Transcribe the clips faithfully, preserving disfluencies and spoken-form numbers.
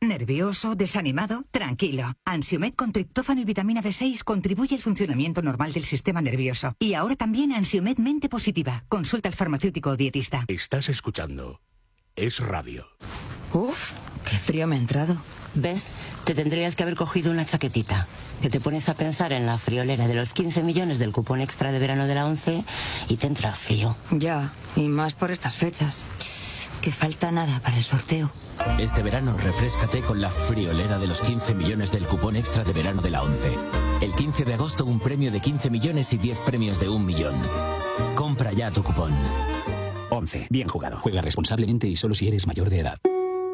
¿Nervioso? ¿Desanimado? Tranquilo. Ansiomed con triptófano y vitamina B seis contribuye al funcionamiento normal del sistema nervioso. Y ahora también Ansiomed Mente Positiva. Consulta al farmacéutico o dietista. Estás escuchando Es Radio. Uf, qué frío me ha entrado. ¿Ves? Te tendrías que haber cogido una chaquetita. Que te pones a pensar en la friolera de los quince millones del cupón extra de verano de la ONCE y te entra frío. Ya, y más por estas fechas. Que falta nada para el sorteo. Este verano refréscate con la friolera de los quince millones del cupón extra de verano de la ONCE. El quince de agosto un premio de quince millones y diez premios de un millón. Compra ya tu cupón. ONCE. Bien jugado. Juega responsablemente y solo si eres mayor de edad.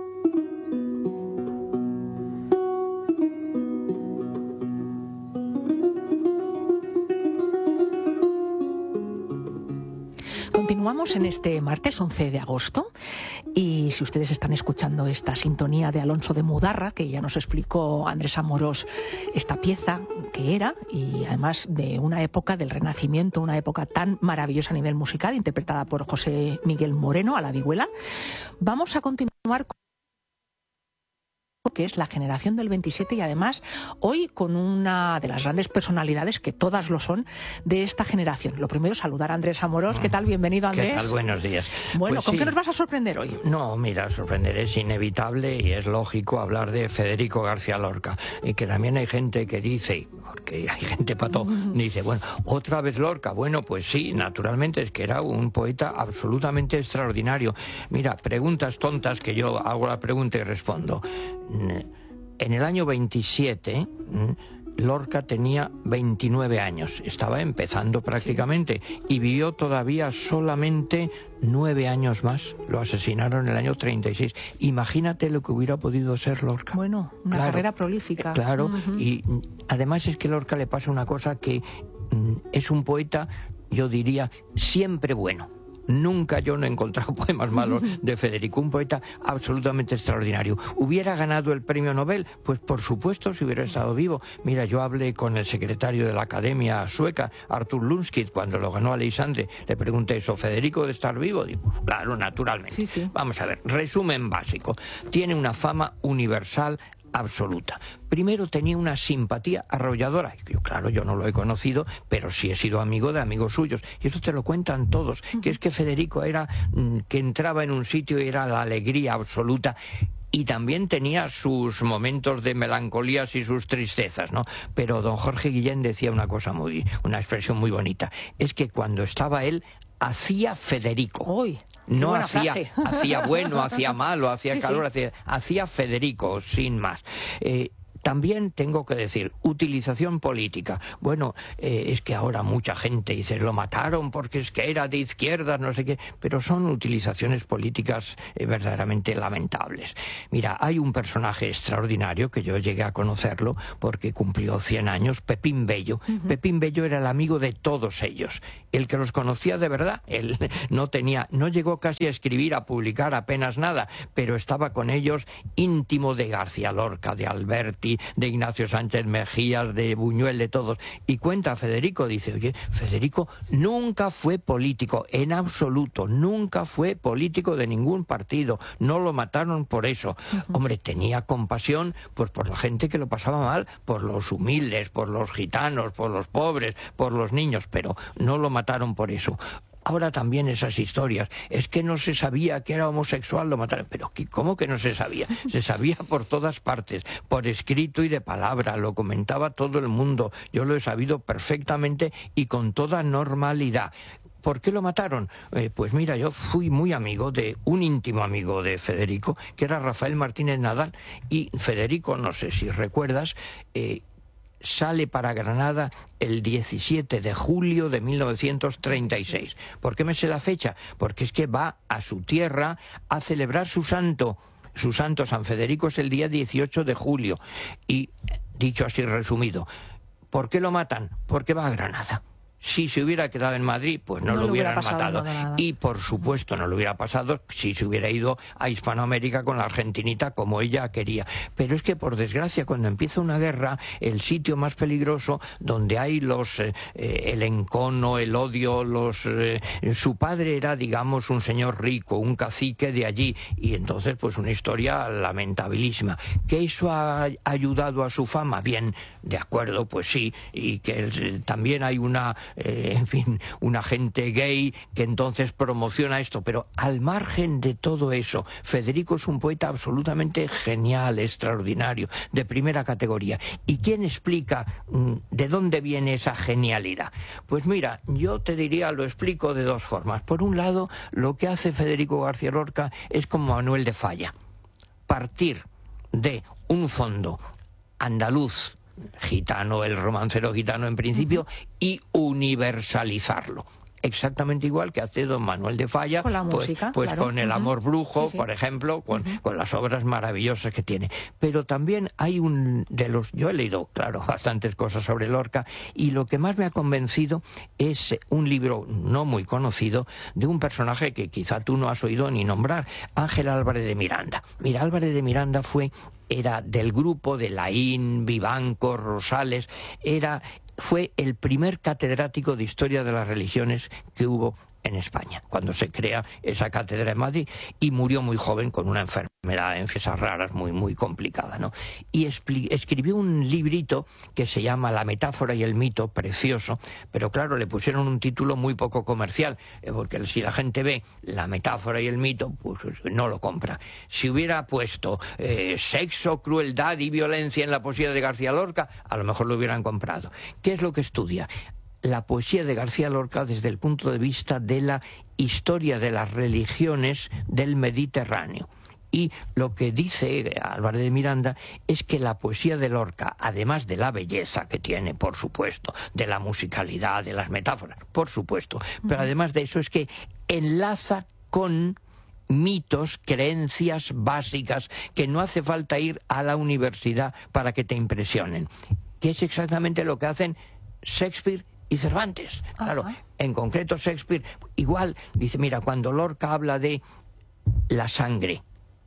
Continuamos en este martes once de agosto y si ustedes están escuchando esta sintonía de Alonso de Mudarra, que ya nos explicó Andrés Amorós esta pieza que era, y además de una época del Renacimiento, una época tan maravillosa a nivel musical, interpretada por José Miguel Moreno a la vihuela, vamos a continuar con que es la generación del veintisiete y además hoy con una de las grandes personalidades, que todas lo son, de esta generación. Lo primero, saludar a Andrés Amorós. ¿Qué tal? Bienvenido, Andrés. ¿Qué tal? Buenos días. Bueno, pues ¿con sí. qué nos vas a sorprender hoy? No, mira, sorprender es inevitable y es lógico hablar de Federico García Lorca. Y que también hay gente que dice, porque hay gente pato, dice, bueno, ¿otra vez Lorca? Bueno, pues sí, naturalmente, es que era un poeta absolutamente extraordinario. Mira, preguntas tontas que yo hago la pregunta y respondo. En el año veintisiete, Lorca tenía veintinueve años, estaba empezando prácticamente, sí. Y vivió todavía solamente nueve años más. Lo asesinaron en el año treinta y seis. Imagínate lo que hubiera podido ser Lorca. Bueno, una claro, carrera prolífica. Claro, uh-huh. Y además es que a Lorca le pasa una cosa que mm, es un poeta, yo diría, siempre bueno. Nunca yo no he encontrado poemas malos de Federico, un poeta absolutamente extraordinario. ¿Hubiera ganado el premio Nobel? Pues por supuesto, si hubiera estado vivo. Mira, yo hablé con el secretario de la Academia Sueca, Artur Lundskid, cuando lo ganó Alexandre. Le pregunté eso, ¿Federico de estar vivo? Digo, claro, naturalmente. Sí, sí. Vamos a ver, resumen básico. Tiene una fama universal absoluta. Primero, tenía una simpatía arrolladora. Yo, claro, yo no lo he conocido, pero sí he sido amigo de amigos suyos. Y eso te lo cuentan todos, uh-huh. Que es que Federico era mm, que entraba en un sitio y era la alegría absoluta. Y también tenía sus momentos de melancolías y sus tristezas, ¿no? Pero don Jorge Guillén decía una cosa muy, una expresión muy bonita. Es que cuando estaba él, hacía Federico. Uy. No hacía, hacía bueno, hacía malo, hacía sí, calor, sí. Hacía, hacía Federico, sin más. Eh, También tengo que decir, utilización política. Bueno, eh, es que ahora mucha gente dice, lo mataron porque es que era de izquierdas, no sé qué, pero son utilizaciones políticas eh, verdaderamente lamentables. Mira, hay un personaje extraordinario que yo llegué a conocerlo porque cumplió cien años, Pepín Bello. Uh-huh. Pepín Bello era el amigo de todos ellos. El que los conocía de verdad, él no tenía, no llegó casi a escribir, a publicar apenas nada, pero estaba con ellos íntimo de García Lorca, de Alberti, de Ignacio Sánchez Mejías, de Buñuel, de todos. Y cuenta Federico, dice, oye, Federico nunca fue político, en absoluto, nunca fue político de ningún partido, no lo mataron por eso. Uh-huh. Hombre, tenía compasión pues por la gente que lo pasaba mal, por los humildes, por los gitanos, por los pobres, por los niños, pero no lo mataron por eso. Ahora también esas historias, es que no se sabía que era homosexual, lo mataron. Pero ¿cómo que no se sabía? Se sabía por todas partes, por escrito y de palabra, lo comentaba todo el mundo. Yo lo he sabido perfectamente y con toda normalidad. ¿Por qué lo mataron? Eh, pues mira, yo fui muy amigo de un íntimo amigo de Federico, que era Rafael Martínez Nadal, y Federico, no sé si recuerdas, eh, sale para Granada el diecisiete de julio de mil novecientos treinta y seis. ¿Por qué me sé la fecha? Porque es que va a su tierra a celebrar su santo. Su santo San Federico es el día dieciocho de julio. Y, dicho así resumido, ¿por qué lo matan? Porque va a Granada. Si se hubiera quedado en Madrid, pues no, No lo le hubiera hubieran pasado matado. nada. Y por supuesto no lo hubiera pasado si se hubiera ido a Hispanoamérica con la argentinita como ella quería. Pero es que por desgracia cuando empieza una guerra, el sitio más peligroso donde hay los eh, el encono, el odio, los eh, su padre era, digamos, un señor rico, un cacique de allí, y entonces pues una historia lamentabilísima. ¿Que eso ha ayudado a su fama? Bien, de acuerdo, pues sí, y que eh, también hay una Eh, en fin, un agente gay que entonces promociona esto, pero al margen de todo eso, Federico es un poeta absolutamente genial, extraordinario, de primera categoría. ¿Y quién explica mm, de dónde viene esa genialidad? Pues mira, yo te diría, lo explico de dos formas. Por un lado, lo que hace Federico García Lorca es como Manuel de Falla, partir de un fondo andaluz, gitano, el romancero gitano en principio, y universalizarlo. Exactamente igual que hace don Manuel de Falla, con la pues, música, pues claro. con El Uh-huh. amor brujo, Sí, sí. por ejemplo, con, Uh-huh. con las obras maravillosas que tiene. Pero también hay un de los... Yo he leído, claro, bastantes cosas sobre Lorca, y lo que más me ha convencido es un libro no muy conocido de un personaje que quizá tú no has oído ni nombrar, Ángel Álvarez de Miranda. Mira, Álvarez de Miranda fue... era del grupo de Laín, Vivanco, Rosales, era, fue el primer catedrático de Historia de las Religiones que hubo en España, cuando se crea esa cátedra en Madrid, y murió muy joven con una enfermedad, en fiesas raras, muy, muy complicada, ¿no? Y escribió un librito que se llama La metáfora y el mito, precioso, pero claro, le pusieron un título muy poco comercial, porque si la gente ve La metáfora y el mito, pues no lo compra. Si hubiera puesto eh, sexo, crueldad y violencia en la poesía de García Lorca, a lo mejor lo hubieran comprado. ¿Qué es lo que estudia? La poesía de García Lorca desde el punto de vista de la historia de las religiones del Mediterráneo. Y lo que dice Álvarez de Miranda es que la poesía de Lorca, además de la belleza que tiene, por supuesto, de la musicalidad, de las metáforas, por supuesto, pero además de eso es que enlaza con mitos, creencias básicas, que no hace falta ir a la universidad para que te impresionen, que es exactamente lo que hacen Shakespeare y Cervantes. Claro, Ajá. en concreto Shakespeare, igual, dice, mira, cuando Lorca habla de la sangre,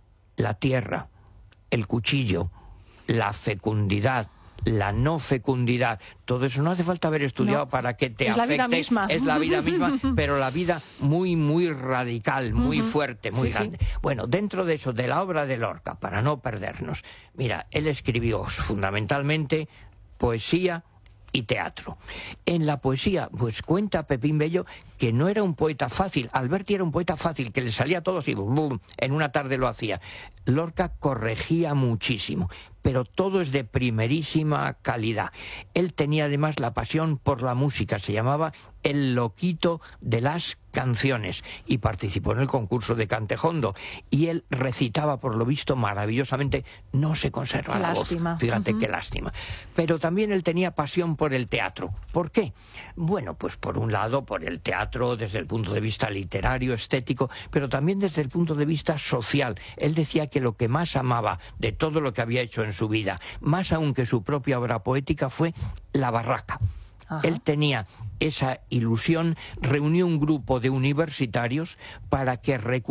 la tierra, el cuchillo, la fecundidad, la no fecundidad, todo eso no hace falta haber estudiado No, para que te es la afecte, vida misma. es la vida misma, pero la vida muy, muy radical, muy Ujú. fuerte, muy Sí, grande. sí. Bueno, dentro de eso, de la obra de Lorca, para no perdernos, mira, él escribió fundamentalmente poesía y teatro. En la poesía, pues cuenta Pepín Bello que no era un poeta fácil. Alberti era un poeta fácil, que le salía todo así, ¡bum!, en una tarde lo hacía. Lorca corregía muchísimo, pero todo es de primerísima calidad. Él tenía además la pasión por la música, se llamaba el loquito de las canciones, y participó en el concurso de Cantejondo, y él recitaba, por lo visto, maravillosamente. No se conserva Qué la lástima. voz, fíjate, Ujú. qué lástima. Pero también él tenía pasión por el teatro. ¿Por qué? Bueno, pues por un lado por el teatro desde el punto de vista literario, estético, pero también desde el punto de vista social. Él decía que lo que más amaba de todo lo que había hecho en su vida, más aún que su propia obra poética, fue la barraca. Ajá. Él tenía esa ilusión, reunió un grupo de universitarios para que recu